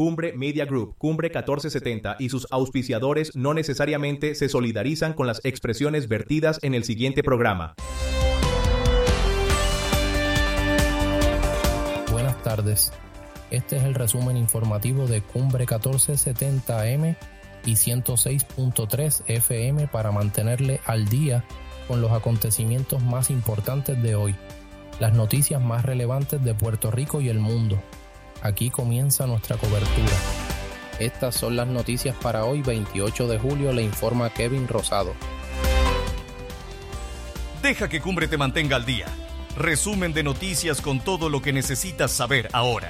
Cumbre Media Group, Cumbre 1470 y sus auspiciadores no necesariamente se solidarizan con las expresiones vertidas en el siguiente programa. Buenas tardes. Este es el resumen informativo de Cumbre 1470 AM y 106.3 FM para mantenerle al día con los acontecimientos más importantes de hoy, las noticias más relevantes de Puerto Rico y el mundo. Aquí comienza nuestra cobertura. Estas son las noticias para hoy, 28 de julio, le informa Kevin Rosado. Deja que Cumbre te mantenga al día. Resumen de noticias con todo lo que necesitas saber ahora.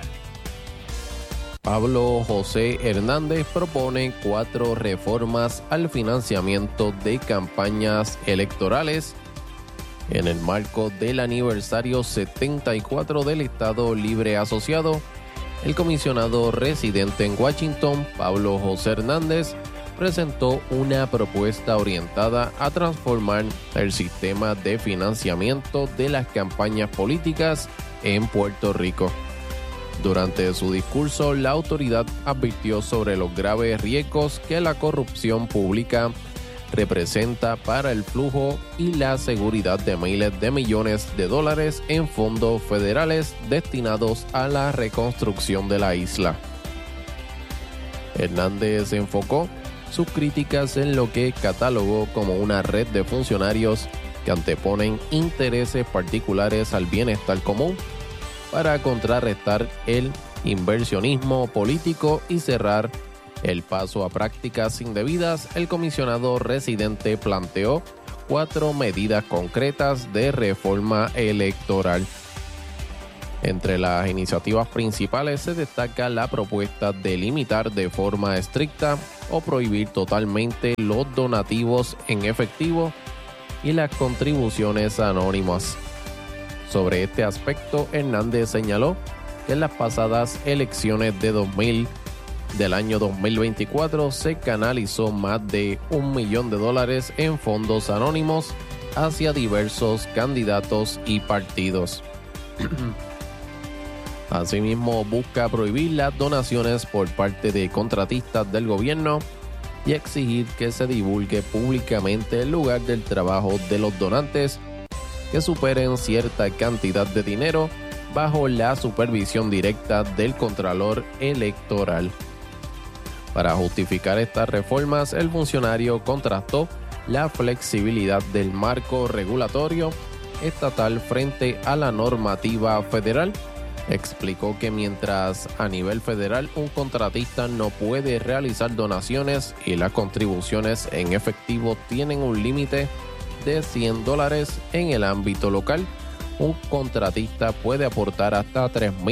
Pablo José Hernández propone 4 reformas al financiamiento de campañas electorales en el marco del aniversario 74 del Estado Libre Asociado. El comisionado residente en Washington, Pablo José Hernández, presentó una propuesta orientada a transformar el sistema de financiamiento de las campañas políticas en Puerto Rico. Durante su discurso, la autoridad advirtió sobre los graves riesgos que la corrupción pública representa para el flujo y la seguridad de miles de millones de dólares en fondos federales destinados a la reconstrucción de la isla. Hernández enfocó sus críticas en lo que catalogó como una red de funcionarios que anteponen intereses particulares al bienestar común para contrarrestar el inversionismo político y cerrar el paso a prácticas indebidas. El comisionado residente planteó 4 medidas concretas de reforma electoral. Entre las iniciativas principales se destaca la propuesta de limitar de forma estricta o prohibir totalmente los donativos en efectivo y las contribuciones anónimas. Sobre este aspecto, Hernández señaló que en las pasadas elecciones del año 2024 se canalizó más de $1 millón en fondos anónimos hacia diversos candidatos y partidos. Asimismo, busca prohibir las donaciones por parte de contratistas del gobierno y exigir que se divulgue públicamente el lugar del trabajo de los donantes que superen cierta cantidad de dinero bajo la supervisión directa del Contralor Electoral. Para justificar estas reformas, el funcionario contrastó la flexibilidad del marco regulatorio estatal frente a la normativa federal. Explicó que mientras a nivel federal un contratista no puede realizar donaciones y las contribuciones en efectivo tienen un límite de $100, en el ámbito local un contratista puede aportar hasta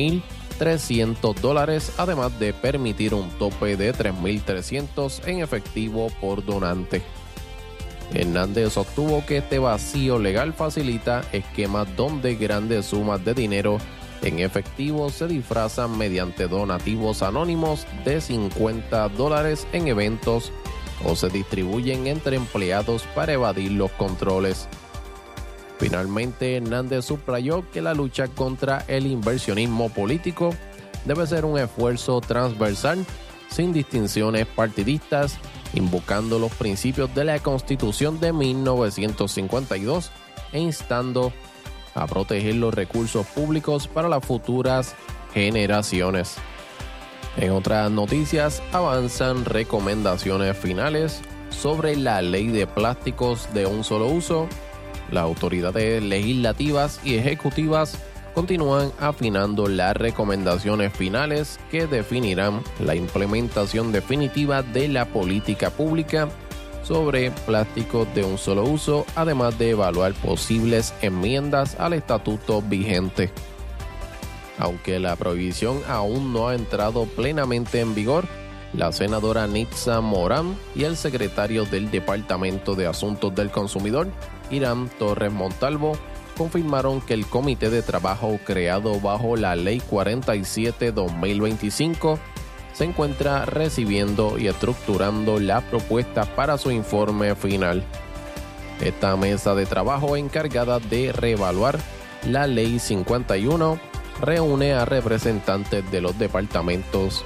$3,300, además de permitir un tope de $3,300 en efectivo por donante. Hernández sostuvo que este vacío legal facilita esquemas donde grandes sumas de dinero en efectivo se disfrazan mediante donativos anónimos de $50 en eventos o se distribuyen entre empleados para evadir los controles. Finalmente, Hernández subrayó que la lucha contra el inversionismo político debe ser un esfuerzo transversal, sin distinciones partidistas, invocando los principios de la Constitución de 1952 e instando a proteger los recursos públicos para las futuras generaciones. En otras noticias, avanzan recomendaciones finales sobre la ley de plásticos de un solo uso. Las autoridades legislativas y ejecutivas continúan afinando las recomendaciones finales que definirán la implementación definitiva de la política pública sobre plásticos de un solo uso, además de evaluar posibles enmiendas al estatuto vigente. Aunque la prohibición aún no ha entrado plenamente en vigor, la senadora Nitza Morán y el secretario del Departamento de Asuntos del Consumidor, Irán Torres Montalvo, confirmaron que el comité de trabajo creado bajo la Ley 47-2025 se encuentra recibiendo y estructurando las propuestas para su informe final. Esta mesa de trabajo encargada de reevaluar la Ley 51 reúne a representantes de los departamentos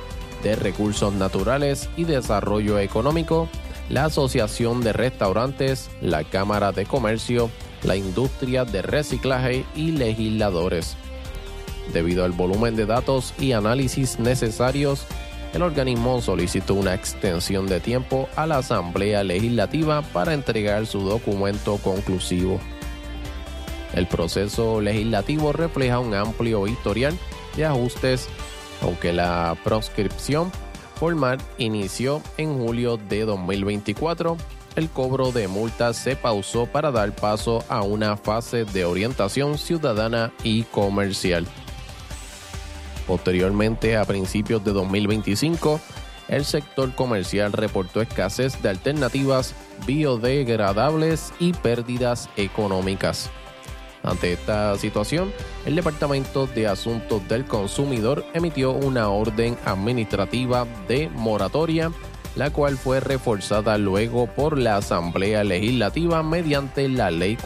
de Recursos Naturales y Desarrollo Económico, la Asociación de Restaurantes, la Cámara de Comercio, la Industria de Reciclaje y legisladores. Debido al volumen de datos y análisis necesarios, el organismo solicitó una extensión de tiempo a la Asamblea Legislativa para entregar su documento conclusivo. El proceso legislativo refleja un amplio historial de ajustes, aunque la proscripción formal inició en julio de 2024, el cobro de multas se pausó para dar paso a una fase de orientación ciudadana y comercial. Posteriormente, a principios de 2025, el sector comercial reportó escasez de alternativas biodegradables y pérdidas económicas. Ante esta situación, el Departamento de Asuntos del Consumidor emitió una orden administrativa de moratoria, la cual fue reforzada luego por la Asamblea Legislativa mediante la Ley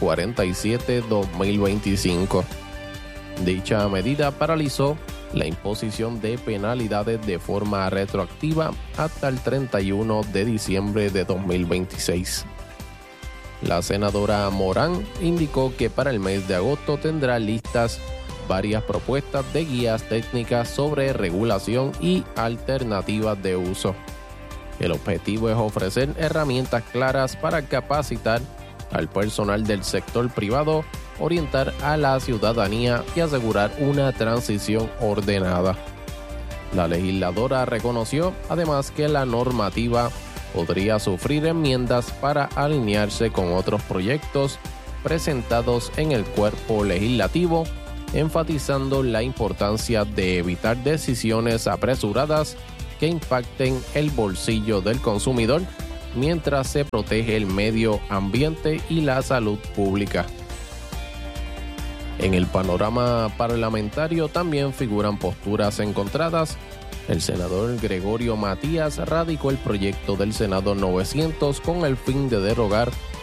47/2025. Dicha medida paralizó la imposición de penalidades de forma retroactiva hasta el 31 de diciembre de 2026. La senadora Morán indicó que para el mes de agosto tendrá listas varias propuestas de guías técnicas sobre regulación y alternativas de uso. El objetivo es ofrecer herramientas claras para capacitar al personal del sector privado, orientar a la ciudadanía y asegurar una transición ordenada. La legisladora reconoció además que la normativa podría sufrir enmiendas para alinearse con otros proyectos presentados en el cuerpo legislativo, enfatizando la importancia de evitar decisiones apresuradas que impacten el bolsillo del consumidor mientras se protege el medio ambiente y la salud pública. En el panorama parlamentario también figuran posturas encontradas. El senador Gregorio Matías radicó el proyecto del Senado 900 con el fin de derogar